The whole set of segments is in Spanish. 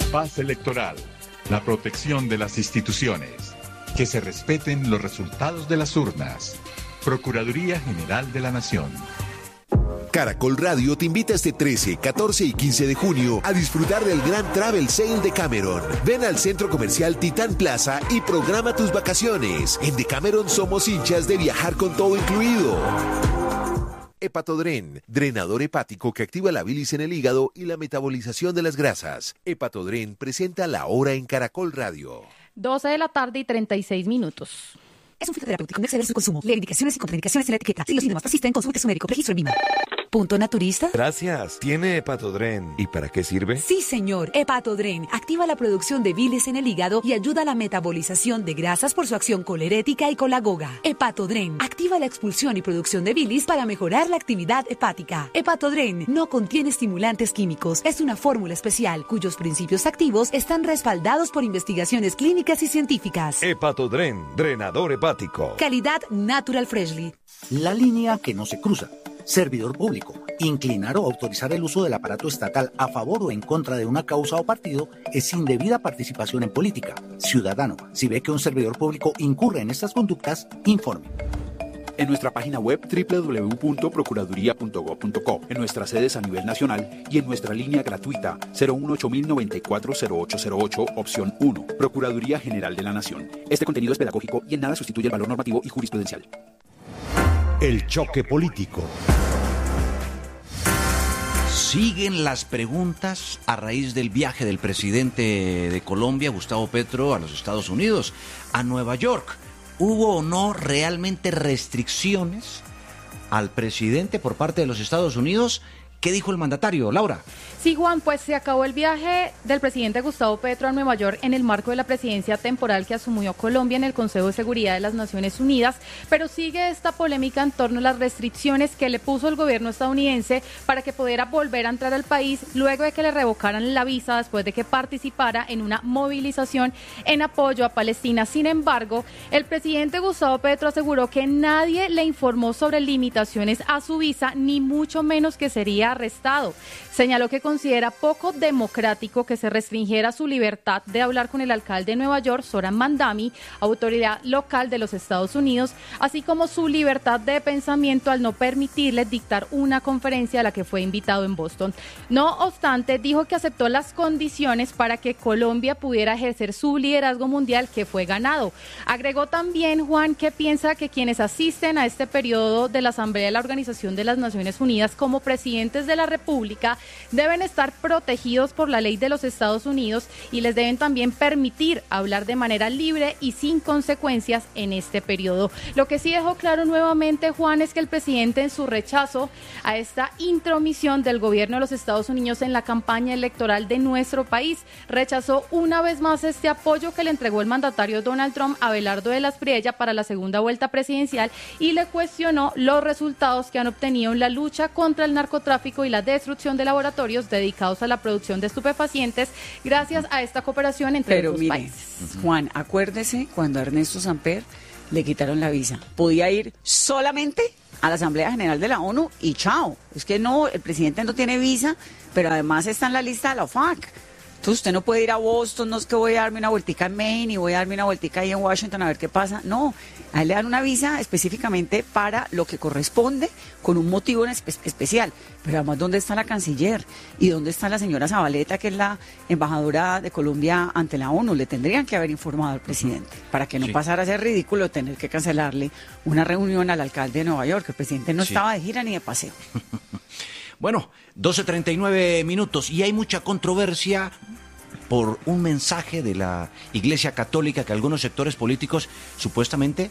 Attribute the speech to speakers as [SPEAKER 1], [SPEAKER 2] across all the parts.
[SPEAKER 1] paz electoral, la protección de las instituciones, que se respeten los resultados de las urnas. Procuraduría General de la Nación.
[SPEAKER 2] Caracol Radio te invita este 13, 14 y 15 de junio a disfrutar del gran Travel Sale de Cameron. Ven al Centro Comercial Titán Plaza y programa tus vacaciones. En Decameron somos hinchas de viajar con todo incluido. Hepatodren, drenador hepático que activa la bilis en el hígado y la metabolización de las grasas. Hepatodren presenta La Hora en Caracol Radio.
[SPEAKER 3] 12 de la tarde y 36 minutos.
[SPEAKER 4] Es un fitoterapéutico, no exceder su consumo. Lee indicaciones y contraindicaciones en la etiqueta. Si los síntomas persisten, consulte a su médico. Registro en VIMA. ¿Punto naturista?
[SPEAKER 5] Gracias. ¿Tiene Hepatodren? ¿Y para qué sirve?
[SPEAKER 4] Sí, señor. Hepatodren activa la producción de bilis en el hígado y ayuda a la metabolización de grasas por su acción colerética y colagoga. Hepatodren activa la expulsión y producción de bilis para mejorar la actividad hepática. Hepatodren no contiene estimulantes químicos. Es una fórmula especial cuyos principios activos están respaldados por investigaciones clínicas y científicas.
[SPEAKER 5] Hepatodren, drenador hepático.
[SPEAKER 4] Calidad Natural Freshly.
[SPEAKER 6] La línea que no se cruza. Servidor público. Inclinar o autorizar el uso del aparato estatal a favor o en contra de una causa o partido es indebida participación en política. Ciudadano, si ve que un servidor público incurre en estas conductas, informe.
[SPEAKER 7] En nuestra página web www.procuraduría.gov.co, en nuestras sedes a nivel nacional y en nuestra línea gratuita 018-094-0808, opción 1, Procuraduría General de la Nación. Este contenido es pedagógico y en nada sustituye el valor normativo y jurisprudencial.
[SPEAKER 8] El choque político.
[SPEAKER 9] Siguen las preguntas a raíz del viaje del presidente de Colombia, Gustavo Petro, a los Estados Unidos, a Nueva York. ¿Hubo o no realmente restricciones al presidente por parte de los Estados Unidos? ¿Qué dijo el mandatario, Laura?
[SPEAKER 3] Sí, Juan, pues se acabó el viaje del presidente Gustavo Petro a Nueva York en el marco de la presidencia temporal que asumió Colombia en el Consejo de Seguridad de las Naciones Unidas, pero sigue esta polémica en torno a las restricciones que le puso el gobierno estadounidense para que pudiera volver a entrar al país luego de que le revocaran la visa después de que participara en una movilización en apoyo a Palestina. Sin embargo, el presidente Gustavo Petro aseguró que nadie le informó sobre limitaciones a su visa, ni mucho menos que sería arrestado. Señaló que considera poco democrático que se restringiera su libertad de hablar con el alcalde de Nueva York, Zohran Mamdani, autoridad local de los Estados Unidos, así como su libertad de pensamiento al no permitirle dictar una conferencia a la que fue invitado en Boston. No obstante, dijo que aceptó las condiciones para que Colombia pudiera ejercer su liderazgo mundial que fue ganado. Agregó también, Juan, que piensa que quienes asisten a este periodo de la Asamblea de la Organización de las Naciones Unidas como presidentes de la República deben estar protegidos por la ley de los Estados Unidos y les deben también permitir hablar de manera libre y sin consecuencias en este periodo. Lo que sí dejó claro nuevamente, Juan, es que el presidente, en su rechazo a esta intromisión del gobierno de los Estados Unidos en la campaña electoral de nuestro país, rechazó una vez más este apoyo que le entregó el mandatario Donald Trump a Abelardo de la Espriella para la segunda vuelta presidencial y le cuestionó los resultados que han obtenido en la lucha contra el narcotráfico y la destrucción de laboratorios dedicados a la producción de estupefacientes gracias a esta cooperación entre los dos países.
[SPEAKER 10] Juan, acuérdese cuando a Ernesto Samper le quitaron la visa. Podía ir solamente a la Asamblea General de la ONU y chao. Es que no, el presidente no tiene visa, pero además está en la lista de la OFAC. Entonces usted no puede ir a Boston, no es que voy a darme una vueltica en Maine y voy a darme una vueltica ahí en Washington a ver qué pasa. No, a él le dan una visa específicamente para lo que corresponde con un motivo especial. Pero además, ¿dónde está la canciller? ¿Y dónde está la señora Zabaleta, que es la embajadora de Colombia ante la ONU? Le tendrían que haber informado al presidente para que no pasara a ser ridículo tener que cancelarle una reunión al alcalde de Nueva York. El presidente no estaba de gira ni de paseo.
[SPEAKER 9] Bueno, 12:39 minutos y hay mucha controversia por un mensaje de la Iglesia Católica que algunos sectores políticos supuestamente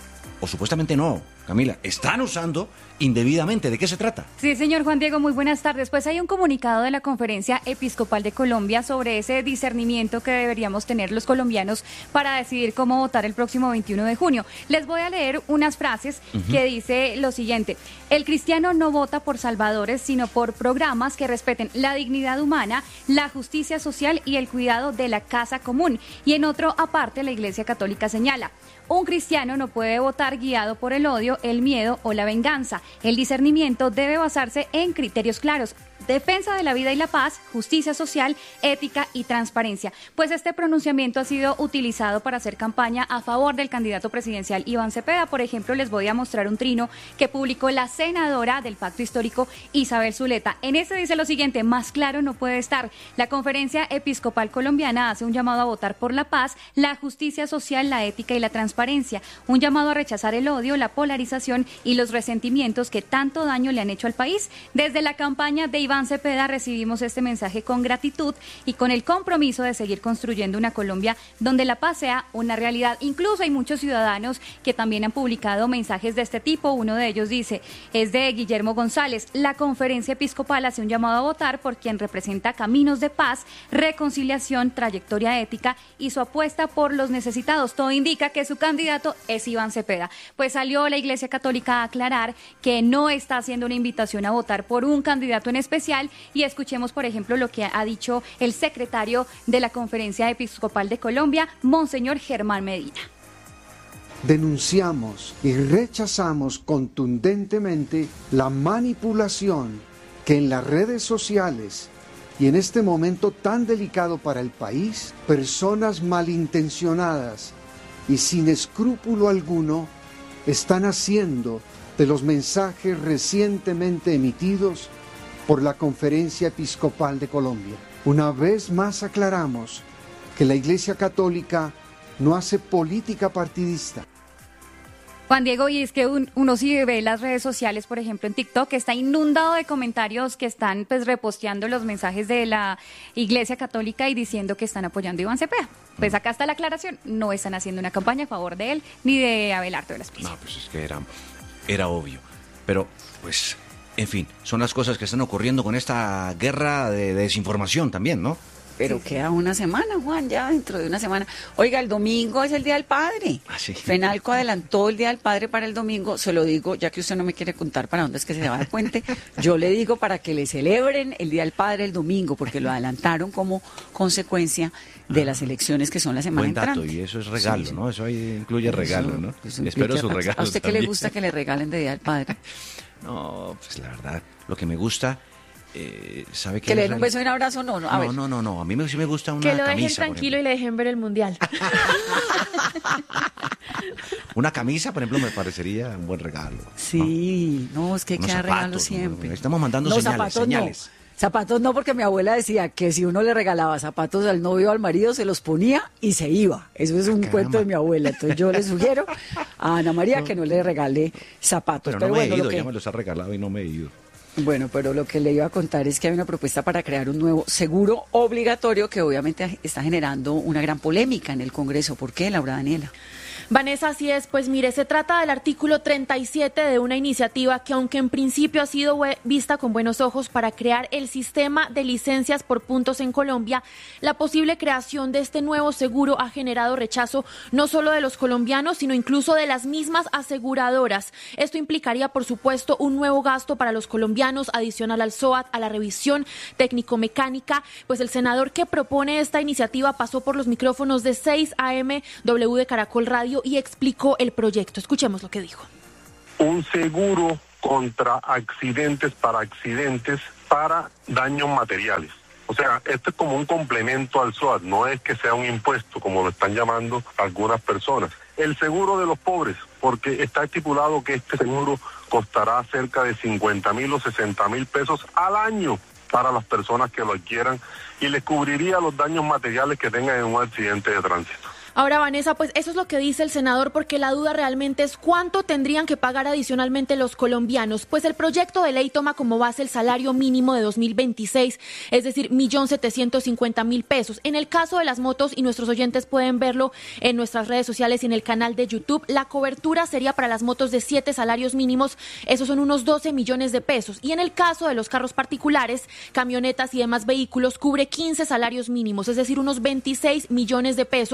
[SPEAKER 9] no, Camila, están usando indebidamente. ¿De qué se trata?
[SPEAKER 11] Sí, señor Juan Diego, muy buenas tardes. Pues hay un comunicado de la Conferencia Episcopal de Colombia sobre ese discernimiento que deberíamos tener los colombianos para decidir cómo votar el próximo 21 de junio. Les voy a leer unas frases que dice lo siguiente: el cristiano no vota por salvadores, sino por programas que respeten la dignidad humana, la justicia social y el cuidado de la casa común. Y en otro aparte, la Iglesia Católica señala: un cristiano no puede votar guiado por el odio, el miedo o la venganza. El discernimiento debe basarse en criterios claros. defensa de la vida y la paz, justicia social, ética y transparencia. Pues este pronunciamiento ha sido utilizado para hacer campaña a favor del candidato presidencial Iván Cepeda. Por ejemplo, les voy a mostrar un trino que publicó la senadora del Pacto Histórico, Isabel Zuleta. En este dice lo siguiente: más claro no puede estar. La Conferencia Episcopal Colombiana hace un llamado a votar por la paz, la justicia social, la ética y la transparencia. Un llamado a rechazar el odio, la polarización y los resentimientos que tanto daño le han hecho al país. Desde la campaña de Iván Cepeda recibimos este mensaje con gratitud y con el compromiso de seguir construyendo una Colombia donde la paz sea una realidad. Incluso hay muchos ciudadanos que también han publicado mensajes de este tipo. Uno de ellos dice, es de Guillermo González: la Conferencia Episcopal hace un llamado a votar por quien representa caminos de paz, reconciliación, trayectoria ética y su apuesta por los necesitados. Todo indica que su candidato es Iván Cepeda. Pues salió la Iglesia Católica a aclarar que no está haciendo una invitación a votar por un candidato en especial, y escuchemos, por ejemplo, lo que ha dicho el secretario de la Conferencia Episcopal de Colombia, Monseñor Germán Medina.
[SPEAKER 12] Denunciamos y rechazamos contundentemente la manipulación que en las redes sociales y en este momento tan delicado para el país, personas malintencionadas y sin escrúpulo alguno están haciendo de los mensajes recientemente emitidos por la Conferencia Episcopal de Colombia. Una vez más aclaramos que la Iglesia Católica no hace política partidista.
[SPEAKER 11] Juan Diego, y es que uno si ve las redes sociales, por ejemplo en TikTok, está inundado de comentarios que están pues reposteando los mensajes de la Iglesia Católica y diciendo que están apoyando a Iván Cepeda. Pues acá está la aclaración: no están haciendo una campaña a favor de él ni de Abelardo de la Espriella.
[SPEAKER 9] No, pues es que era obvio. Pero, pues, en fin, son las cosas que están ocurriendo con esta guerra de desinformación también, ¿no?
[SPEAKER 10] Pero sí, queda una semana, Juan, ya dentro de una semana. Oiga, el domingo es el Día del Padre.
[SPEAKER 9] Sí.
[SPEAKER 10] FENALCO adelantó el Día del Padre para el domingo. Se lo digo, ya que usted no me quiere contar para dónde es que se va a dar puente, yo le digo para que le celebren el Día del Padre el domingo, porque lo adelantaron como consecuencia de las elecciones que son la semana entrante.
[SPEAKER 9] Buen dato, y eso es regalo, sí, ¿no? Eso ahí incluye regalo, ¿no?
[SPEAKER 10] Espero su regalo. ¿A usted qué le gusta que le regalen de Día del Padre?
[SPEAKER 9] No, pues la verdad, lo que me gusta... ¿sabe
[SPEAKER 10] que le den un beso y un abrazo? No, a ver.
[SPEAKER 9] No, a mí sí me gusta una
[SPEAKER 3] camisa. Que lo
[SPEAKER 9] dejen
[SPEAKER 3] tranquilo y le dejen ver el mundial.
[SPEAKER 9] Una camisa, por ejemplo, me parecería un buen regalo.
[SPEAKER 10] Sí, no, es que hay que dar regalos siempre.
[SPEAKER 9] No, estamos mandando señales.
[SPEAKER 10] Zapatos no, porque mi abuela decía que si uno le regalaba zapatos al novio o al marido, se los ponía y se iba. Eso es un cuento de mi abuela. Entonces yo le sugiero a Ana María que no le regale zapatos.
[SPEAKER 9] Pero no me he ido, ya me los ha regalado y no me he ido.
[SPEAKER 10] Bueno, pero lo que le iba a contar es que hay una propuesta para crear un nuevo seguro obligatorio que obviamente está generando una gran polémica en el Congreso. ¿Por qué, Laura Daniela?
[SPEAKER 3] Vanessa, así es. Pues mire, se trata del artículo 37 de una iniciativa que, aunque en principio ha sido vista con buenos ojos para crear el sistema de licencias por puntos en Colombia, la posible creación de este nuevo seguro ha generado rechazo no solo de los colombianos, sino incluso de las mismas aseguradoras. Esto implicaría, por supuesto, un nuevo gasto para los colombianos adicional al SOAT, a la revisión técnico-mecánica. Pues el senador que propone esta iniciativa pasó por los micrófonos de 6 AM W de Caracol Radio y explicó el proyecto. Escuchemos lo que dijo.
[SPEAKER 13] Un seguro contra accidentes para daños materiales. O sea, esto es como un complemento al SOAT, no es que sea un impuesto, como lo están llamando algunas personas. El seguro de los pobres, porque está estipulado que este seguro costará cerca de 50,000 o 60,000 pesos al año para las personas que lo adquieran y les cubriría los daños materiales que tengan en un accidente de tránsito.
[SPEAKER 3] Ahora, Vanessa, pues eso es lo que dice el senador, porque la duda realmente es cuánto tendrían que pagar adicionalmente los colombianos. Pues el proyecto de ley toma como base el salario mínimo de 2026, es decir, 1.750.000 pesos. En el caso de las motos, y nuestros oyentes pueden verlo en nuestras redes sociales y en el canal de YouTube, la cobertura sería para las motos de 7 salarios mínimos, esos son unos 12 millones de pesos. Y en el caso de los carros particulares, camionetas y demás vehículos, cubre 15 salarios mínimos, es decir, unos 26 millones de pesos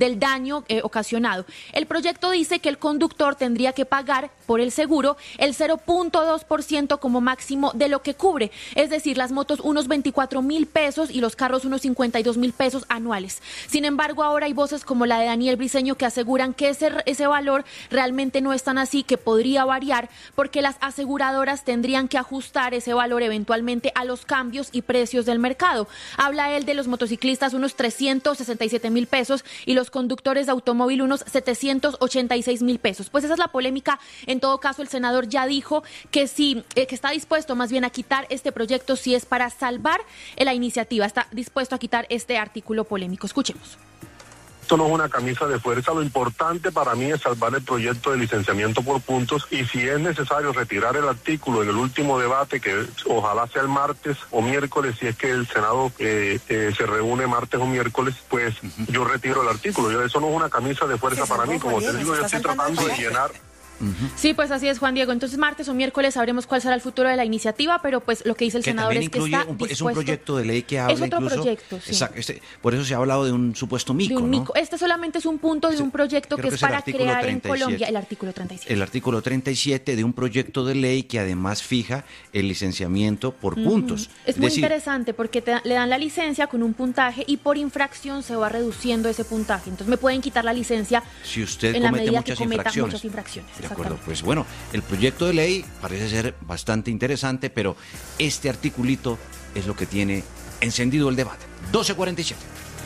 [SPEAKER 14] del daño ocasionado. El proyecto dice que el conductor tendría que pagar por el seguro el 0.2% como máximo de lo que cubre, es decir, las motos unos 24.000 pesos y los carros unos 52.000 pesos anuales. Sin embargo, ahora hay voces como la de Daniel Briceño que aseguran que ese valor realmente no es tan así, que podría variar porque las aseguradoras tendrían que ajustar ese valor eventualmente a los cambios y precios del mercado. Habla él de los motociclistas unos 367.000 pesos y los conductores de automóvil unos 786.000 pesos. Pues esa es la polémica. En todo caso, el senador ya dijo que sí, que está dispuesto más bien a quitar este proyecto si es para salvar la iniciativa. Está dispuesto a quitar este artículo polémico. Escuchemos.
[SPEAKER 13] Esto no es una camisa de fuerza, lo importante para mí es salvar el proyecto de licenciamiento por puntos y si es necesario retirar el artículo en el último debate, que ojalá sea el martes o miércoles, si es que el Senado se reúne martes o miércoles, pues yo retiro el artículo. Eso no es una camisa de fuerza para mí, como te digo, yo estoy tratando de llenar.
[SPEAKER 14] Sí, pues así es, Juan Diego. Entonces, martes o miércoles sabremos cuál será el futuro de la iniciativa, pero pues lo que dice el senador es que está dispuesto.
[SPEAKER 9] Es un proyecto de ley que habla
[SPEAKER 14] incluso...
[SPEAKER 9] Es otro
[SPEAKER 14] proyecto, sí.
[SPEAKER 9] Exacto, por eso se ha hablado de un supuesto mico, ¿no?
[SPEAKER 14] Este solamente es un punto de un proyecto que es para crear 37. En Colombia el artículo 37.
[SPEAKER 9] El artículo 37 de un proyecto de ley que además fija el licenciamiento por puntos.
[SPEAKER 14] Es muy interesante porque le dan la licencia con un puntaje y por infracción se va reduciendo ese puntaje. Entonces me pueden quitar la licencia
[SPEAKER 9] si usted
[SPEAKER 14] en la
[SPEAKER 9] comete
[SPEAKER 14] medida que cometa
[SPEAKER 9] infracciones.
[SPEAKER 14] Muchas infracciones.
[SPEAKER 9] De acuerdo, pues bueno, el proyecto de ley parece ser bastante interesante, pero este articulito es lo que tiene encendido el debate. 12:47.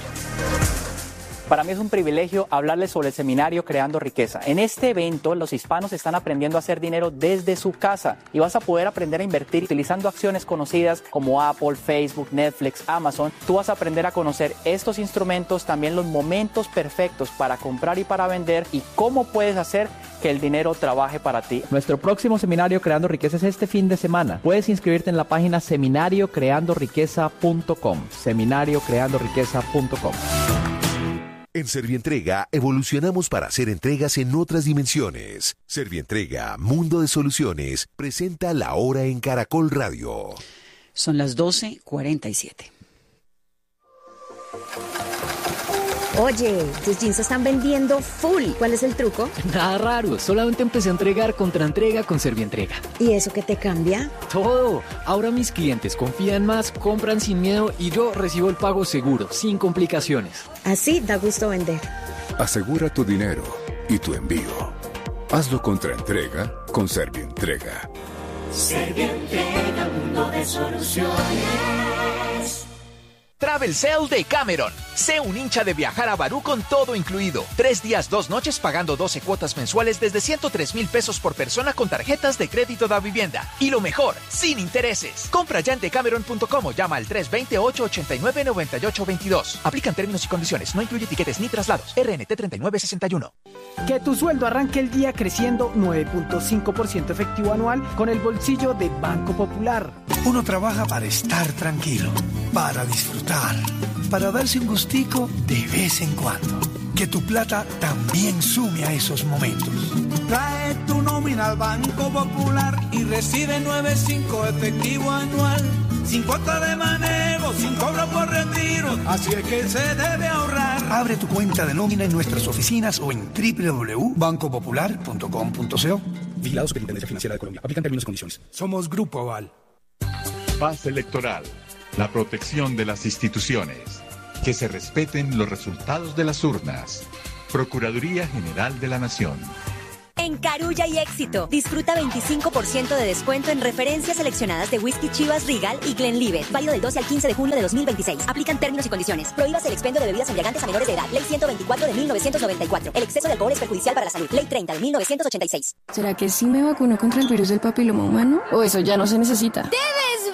[SPEAKER 15] Para mí es un privilegio hablarles sobre el seminario Creando Riqueza. En este evento, los hispanos están aprendiendo a hacer dinero desde su casa y vas a poder aprender a invertir utilizando acciones conocidas como Apple, Facebook, Netflix, Amazon. Tú vas a aprender a conocer estos instrumentos, también los momentos perfectos para comprar y para vender y cómo puedes hacer que el dinero trabaje para ti. Nuestro próximo seminario Creando Riqueza es este fin de semana. Puedes inscribirte en la página seminariocreandoriqueza.com. seminariocreandoriqueza.com.
[SPEAKER 2] En Servientrega evolucionamos para hacer entregas en otras dimensiones. Servientrega, Mundo de Soluciones, presenta La Hora en Caracol Radio.
[SPEAKER 10] Son las 12:47.
[SPEAKER 16] Oye, tus jeans se están vendiendo full. ¿Cuál es el truco?
[SPEAKER 17] Nada raro, solamente empecé a entregar contraentrega con Servientrega.
[SPEAKER 16] ¿Y eso qué te cambia?
[SPEAKER 17] Todo. Ahora mis clientes confían más, compran sin miedo y yo recibo el pago seguro, sin complicaciones.
[SPEAKER 16] Así da gusto vender.
[SPEAKER 18] Asegura tu dinero y tu envío. Hazlo contraentrega con Servientrega.
[SPEAKER 19] Servientrega, mundo de soluciones.
[SPEAKER 20] Travel Sale de Cameron. Sé un hincha de viajar a Barú con todo incluido. 3 días, 2 noches pagando 12 cuotas mensuales desde 103,000 pesos por persona con tarjetas de crédito da vivienda. Y lo mejor, sin intereses. Compra ya en decameron.com o llama al 320-889-9822. Aplican términos y condiciones. No incluye tiquetes ni traslados. RNT 3961.
[SPEAKER 21] Que tu sueldo arranque el día creciendo 9.5% efectivo anual con el bolsillo de Banco Popular.
[SPEAKER 22] Uno trabaja para estar tranquilo, para disfrutar, para darse un gustico de vez en cuando. Que tu plata también sume a esos momentos.
[SPEAKER 23] Trae tu nómina al Banco Popular y recibe 9.5 efectivo anual. Sin cuota de manejo, sin cobro por retiro. Así es que se debe ahorrar.
[SPEAKER 22] Abre tu cuenta de nómina en nuestras oficinas o en www.bancopopular.com.co.
[SPEAKER 7] Vigilado Superintendencia Financiera de Colombia. Aplican términos y condiciones.
[SPEAKER 22] Somos Grupo Aval.
[SPEAKER 1] Paz electoral. La protección de las instituciones. Que se respeten los resultados de las urnas. Procuraduría General de la Nación.
[SPEAKER 24] En Carulla y Éxito, disfruta 25% de descuento en referencias seleccionadas de Whisky Chivas Regal y Glenlivet. Válido del 12 al 15 de junio de 2026. Aplican términos y condiciones. Prohíbas el expendio de bebidas embriagantes a menores de edad. Ley 124 de 1994. El exceso de alcohol es perjudicial para la salud. Ley 30 de 1986.
[SPEAKER 25] ¿Será que sí me vacuno contra el virus del papiloma humano? ¿O eso ya no se necesita?
[SPEAKER 26] ¡Debes